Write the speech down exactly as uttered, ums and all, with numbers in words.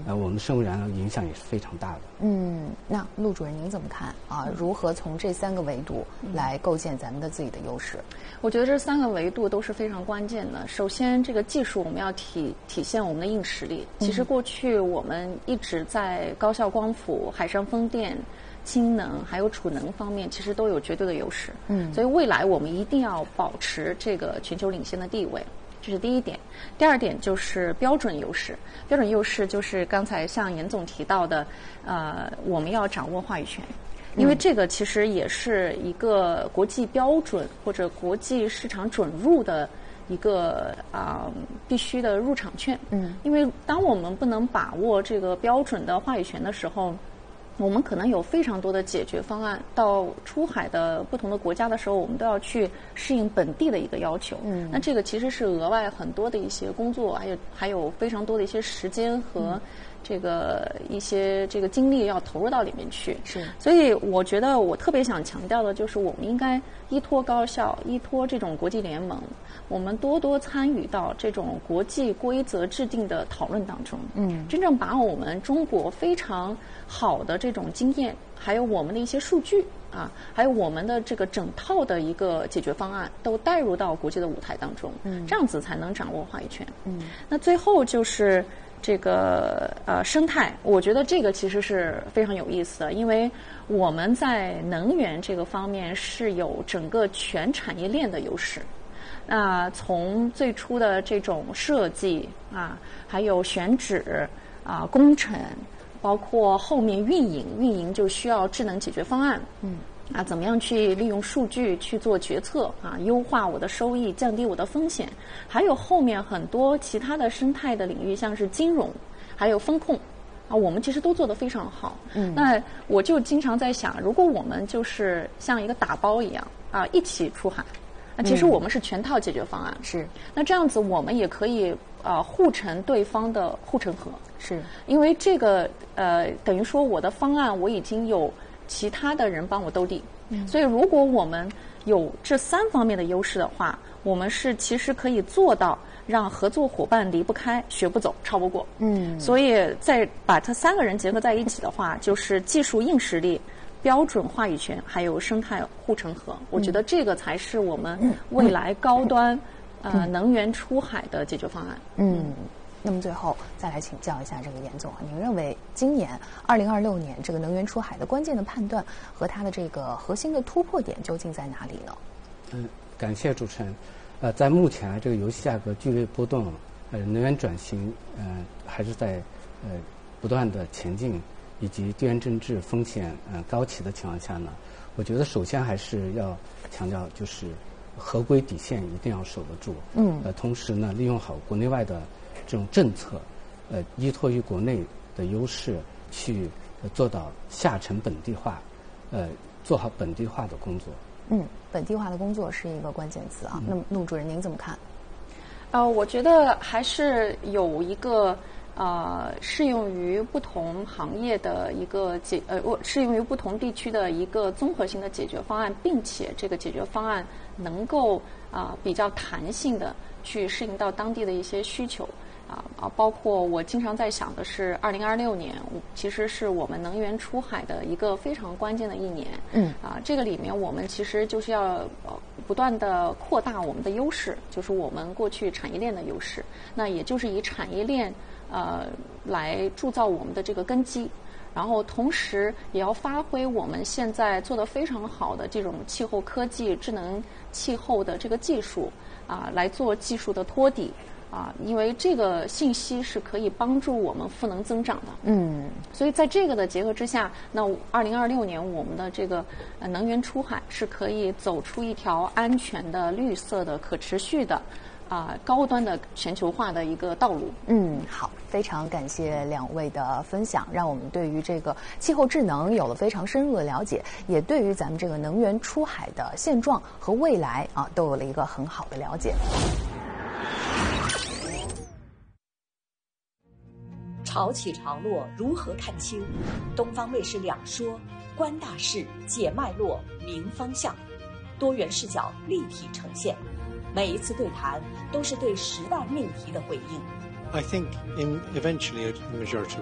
呃，我们生物燃料影响也是非常大的。 嗯，那陆主任您怎么看啊？如何从这三个维度来构建咱们的自己的优势？ 我觉得这三个维度都是非常关键的。首先，这个技术我们要体体现我们的硬实力。其实过去我们一直在高效光伏、海上风电、氢能还有储能方面，其实都有绝对的优势。嗯，所以未来我们一定要保持这个全球领先的地位。这是第一点。第二点就是标准优势。标准优势就是刚才像严总提到的，呃，我们要掌握话语权，因为这个其实也是一个国际标准或者国际市场准入的一个啊、呃、必须的入场券。嗯，因为当我们不能把握这个标准的话语权的时候，我们可能有非常多的解决方案，到出海的不同的国家的时候，我们都要去适应本地的一个要求。嗯，那这个其实是额外很多的一些工作，还有还有非常多的一些时间和这个一些这个精力要投入到里面去。 是， 所以我觉得我特别想强调的就是，我们应该依托高校，依托这种国际联盟，我们多多参与到这种国际规则制定的讨论当中。嗯，真正把我们中国非常好的这种经验，还有我们的一些数据啊，还有我们的这个整套的一个解决方案，都带入到国际的舞台当中。嗯，这样子才能掌握话语权。嗯，那最后就是这个呃生态，我觉得这个其实是非常有意思的，因为我们在能源这个方面是有整个全产业链的优势。那从最初的这种设计啊，还有选址啊、工程，包括后面运营，运营就需要智能解决方案。嗯。啊，怎么样去利用数据去做决策啊，优化我的收益，降低我的风险，还有后面很多其他的生态的领域，像是金融，还有风控啊，我们其实都做得非常好。嗯，那我就经常在想，如果我们就是像一个打包一样啊，一起出海，那其实我们是全套解决方案。 是、嗯， 那这样子我们也可以呃护城对方的护城河。 是， 因为这个呃等于说我的方案我已经有其他的人帮我兜底，嗯，所以如果我们有这三方面的优势的话，我们是其实可以做到让合作伙伴离不开、学不走、超不过。嗯，所以再把这三个人结合在一起的话，就是技术硬实力、标准话语权，还有生态护城河。我觉得这个才是我们未来高端、嗯、呃能源出海的解决方案。 嗯。那么最后再来请教一下这个严总啊，您认为今年二零二六年这个能源出海的关键的判断和它的这个核心的突破点究竟在哪里呢？ 嗯，感谢主持人。呃，在目前这个油气价格剧烈波动，呃，能源转型呃还是在呃不断的前进，以及地缘政治风险呃高企的情况下呢，我觉得首先还是要强调就是合规底线一定要守得住。嗯。呃，同时呢，利用好国内外的这种政策，呃，依托于国内的优势去、呃、做到下沉本地化，呃，做好本地化的工作。 嗯，本地化的工作是一个关键词啊。嗯、那么，陆主任您怎么看？ 呃，我觉得还是有一个呃适用于不同行业的一个解呃，适用于不同地区的一个综合性的解决方案，并且这个解决方案能够啊、呃、比较弹性的去适应到当地的一些需求。啊啊，包括我经常在想的是，二零二六年其实是我们能源出海的一个非常关键的一年。嗯，啊，这个里面我们其实就是要呃不断的扩大我们的优势，就是我们过去产业链的优势。那也就是以产业链呃来铸造我们的这个根基，然后同时也要发挥我们现在做得非常好的这种气候科技、智能气候的这个技术啊，来做技术的托底。啊，因为这个信息是可以帮助我们赋能增长的。嗯，所以在这个的结合之下，那二零二六年我们的这个呃能源出海是可以走出一条安全的、绿色的、可持续的啊、呃、高端的全球化的一个道路。 嗯，好，非常感谢两位的分享，让我们对于这个气候智能有了非常深入的了解，也对于咱们这个能源出海的现状和未来啊都有了一个很好的了解。 潮起潮落如何看清？东方卫视两说，观大事，解脉络，明方向，多元视角立体呈现。每一次对谈都是对时代命题的回应。 I think in eventually a majority